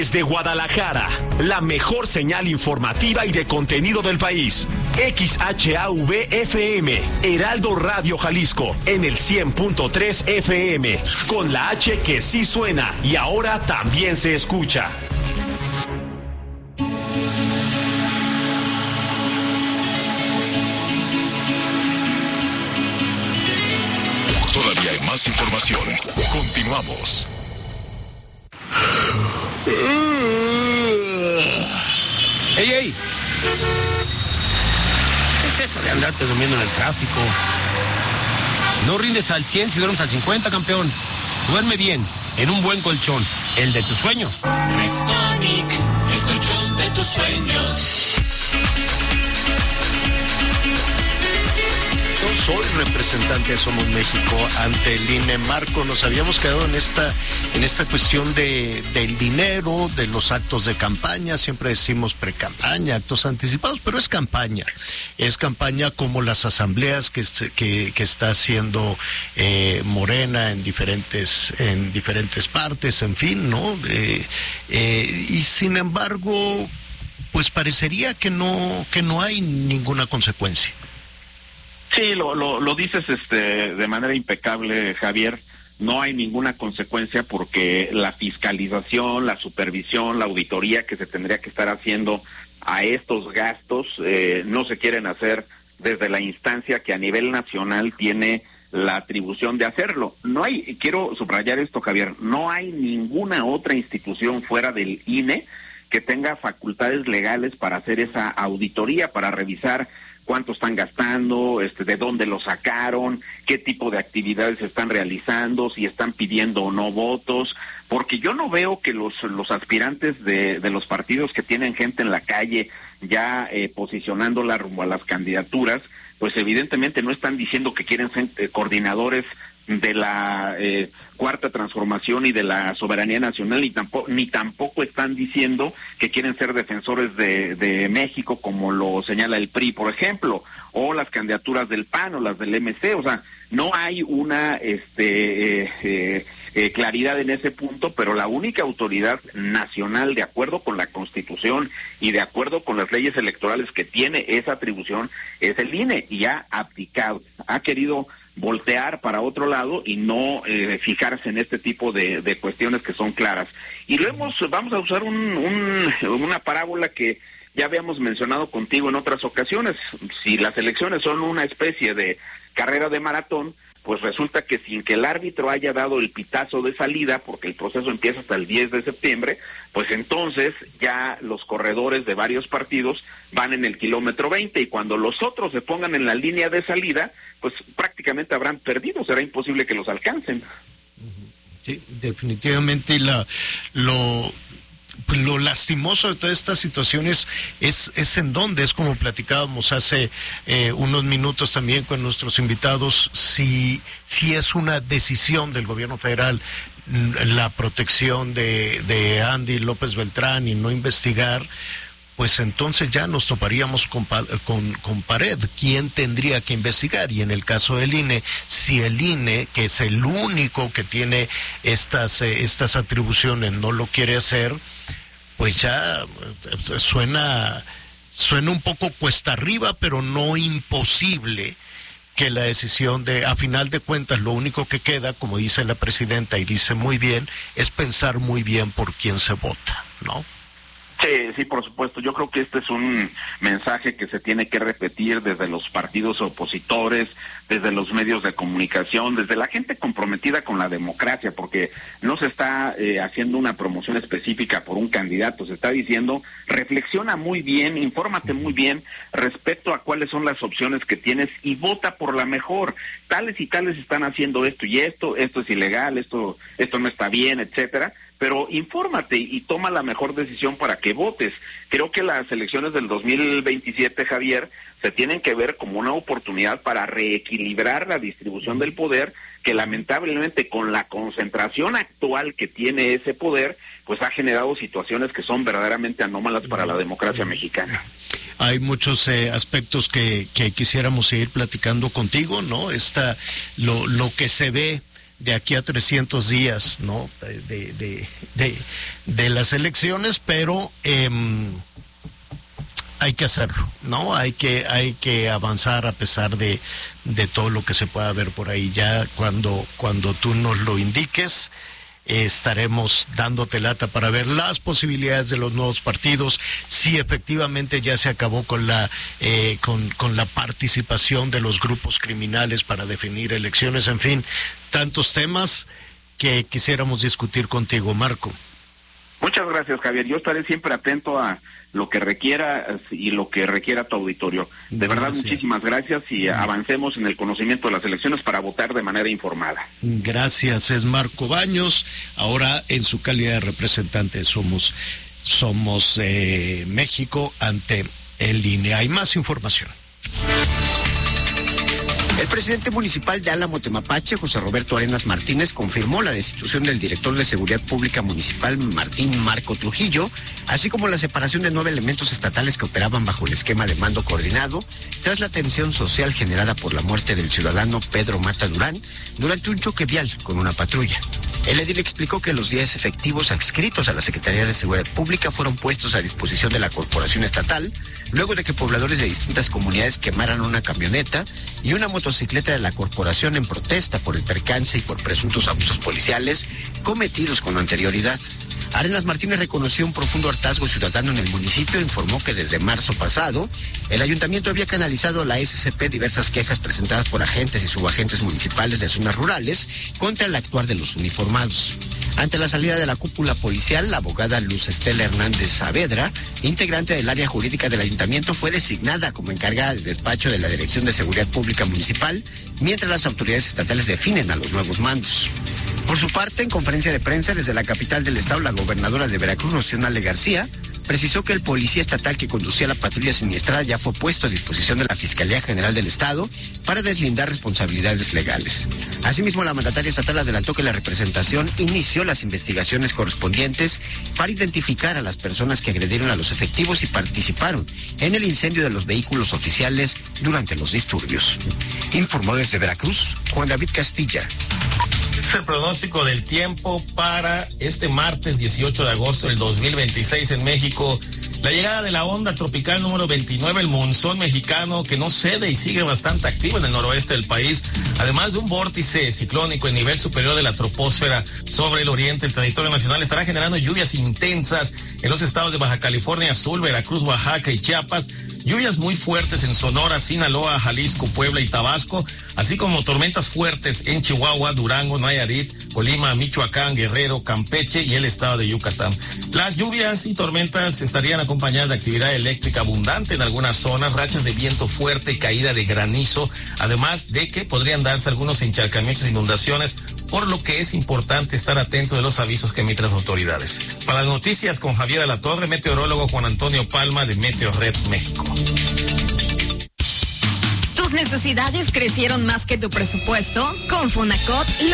Desde Guadalajara, la mejor señal informativa y de contenido del país. XHAV-FM, Heraldo Radio Jalisco, en el 100.3 FM, con la H que sí suena y ahora también se escucha. Todavía hay más información. Continuamos. ¡Ey! ¿Qué es eso de andarte durmiendo en el tráfico? No rindes al 100 si duermes al 50, campeón. Duerme bien, en un buen colchón, el de tus sueños. Restonic, el colchón de tus sueños. Soy representante de Somos México ante el INE. Marco, nos habíamos quedado en esta cuestión del dinero, de los actos de campaña. Siempre decimos pre-campaña, actos anticipados, pero es campaña. Es campaña como las asambleas que está haciendo Morena en diferentes partes, en fin, ¿no? Y sin embargo, pues parecería que no hay ninguna consecuencia. Sí, lo dices de manera impecable, Javier. No hay ninguna consecuencia porque la fiscalización, la supervisión, la auditoría que se tendría que estar haciendo a estos gastos no se quieren hacer desde la instancia que a nivel nacional tiene la atribución de hacerlo. No hay, quiero subrayar esto, Javier, no hay ninguna otra institución fuera del INE que tenga facultades legales para hacer esa auditoría, para revisar cuánto están gastando, de dónde lo sacaron, qué tipo de actividades están realizando, si están pidiendo o no votos, porque yo no veo que los aspirantes de los partidos que tienen gente en la calle ya posicionándola rumbo a las candidaturas, pues evidentemente no están diciendo que quieren ser coordinadores de la cuarta transformación y de la soberanía nacional, ni tampoco están diciendo que quieren ser defensores de México, como lo señala el PRI, por ejemplo, o las candidaturas del PAN o las del MC. O sea, no hay una claridad en ese punto, pero la única autoridad nacional, de acuerdo con la Constitución y de acuerdo con las leyes electorales que tiene esa atribución, es el INE, y ha abdicado, ha querido voltear para otro lado y no fijarse en este tipo de cuestiones que son claras. Y vamos a usar una parábola que ya habíamos mencionado contigo en otras ocasiones. Si las elecciones son una especie de carrera de maratón, pues resulta que sin que el árbitro haya dado el pitazo de salida, porque el proceso empieza hasta el 10 de septiembre, pues entonces ya los corredores de varios partidos van en el kilómetro 20, y cuando los otros se pongan en la línea de salida, pues prácticamente habrán perdido, será imposible que los alcancen. Sí, definitivamente lo lastimoso de todas estas situaciones es en donde, es como platicábamos hace unos minutos también con nuestros invitados, si es una decisión del gobierno federal la protección de Andy López Beltrán y no investigar, pues entonces ya nos toparíamos con pared. ¿Quién tendría que investigar? Y en el caso del INE, si el INE, que es el único que tiene estas atribuciones, no lo quiere hacer, pues ya suena un poco cuesta arriba, pero no imposible que la decisión a final de cuentas, lo único que queda, como dice la presidenta y dice muy bien, es pensar muy bien por quién se vota, ¿no? Sí, por supuesto. Yo creo que este es un mensaje que se tiene que repetir desde los partidos opositores, desde los medios de comunicación, desde la gente comprometida con la democracia, porque no se está haciendo una promoción específica por un candidato, se está diciendo, reflexiona muy bien, infórmate muy bien respecto a cuáles son las opciones que tienes y vota por la mejor. Tales y tales están haciendo esto y esto es ilegal, esto no está bien, etcétera. Pero infórmate y toma la mejor decisión para que votes. Creo que las elecciones del 2027, Javier, se tienen que ver como una oportunidad para reequilibrar la distribución del poder, que lamentablemente con la concentración actual que tiene ese poder, pues ha generado situaciones que son verdaderamente anómalas para la democracia mexicana. Hay muchos aspectos que quisiéramos seguir platicando contigo, ¿no? Lo que se ve de aquí a 300 días, ¿no? De las elecciones, pero hay que hacerlo, ¿no? Hay que avanzar a pesar de todo lo que se pueda ver por ahí. Ya cuando tú nos lo indiques, estaremos dándote lata para ver las posibilidades de los nuevos partidos, si efectivamente ya se acabó con la participación de los grupos criminales para definir elecciones, en fin, tantos temas que quisiéramos discutir contigo, Marco. Muchas gracias, Javier. Yo estaré siempre atento a lo que requiera y lo que requiera tu auditorio. De verdad, muchísimas gracias y avancemos en el conocimiento de las elecciones para votar de manera informada. Gracias, es Marco Baños. Ahora, en su calidad de representante, somos México ante el INE. Hay más información. El presidente municipal de Álamo Temapache, José Roberto Arenas Martínez, confirmó la destitución del director de Seguridad Pública Municipal, Martín Marco Trujillo, así como la separación de 9 elementos estatales que operaban bajo el esquema de mando coordinado, tras la tensión social generada por la muerte del ciudadano Pedro Mata Durán durante un choque vial con una patrulla. El edil explicó que los 10 efectivos adscritos a la Secretaría de Seguridad Pública fueron puestos a disposición de la Corporación Estatal, luego de que pobladores de distintas comunidades quemaran una camioneta y una motocicleta de la corporación en protesta por el percance y por presuntos abusos policiales cometidos con anterioridad. Arenas Martínez reconoció un profundo hartazgo ciudadano en el municipio e informó que desde marzo pasado el ayuntamiento había canalizado a la SCP diversas quejas presentadas por agentes y subagentes municipales de zonas rurales contra el actuar de los uniformados. Ante la salida de la cúpula policial, la abogada Luz Estela Hernández Saavedra, integrante del área jurídica del ayuntamiento, fue designada como encargada del despacho de la Dirección de Seguridad Pública Municipal, mientras las autoridades estatales definen a los nuevos mandos. Por su parte, en conferencia de prensa desde la capital del estado, la gobernadora de Veracruz, Rocío Nale García, precisó que el policía estatal que conducía la patrulla siniestrada ya fue puesto a disposición de la Fiscalía General del Estado para deslindar responsabilidades legales. Asimismo, la mandataria estatal adelantó que la representación inició las investigaciones correspondientes para identificar a las personas que agredieron a los efectivos y participaron en el incendio de los vehículos oficiales durante los disturbios. Informó desde Veracruz, Juan David Castilla. Es el pronóstico del tiempo para este martes 18 de agosto del 2026 en México. La llegada de la onda tropical número 29, el monzón mexicano, que no cede y sigue bastante activo en el noroeste del país, además de un vórtice ciclónico en nivel superior de la troposfera sobre el oriente del territorio nacional, estará generando lluvias intensas en los estados de Baja California Sur, Veracruz, Oaxaca y Chiapas. Lluvias muy fuertes en Sonora, Sinaloa, Jalisco, Puebla y Tabasco, así como tormentas fuertes en Chihuahua, Durango, Nayarit, Colima, Michoacán, Guerrero, Campeche y el estado de Yucatán. Las lluvias y tormentas estarían acompañadas de actividad eléctrica abundante en algunas zonas, rachas de viento fuerte y caída de granizo, además de que podrían darse algunos encharcamientos e inundaciones, por lo que es importante estar atento de los avisos que emiten las autoridades. Para las noticias con Javier Alatorre, meteorólogo Juan Antonio Palma de Meteorred México. ¿Tus necesidades crecieron más que tu presupuesto? Con Funacot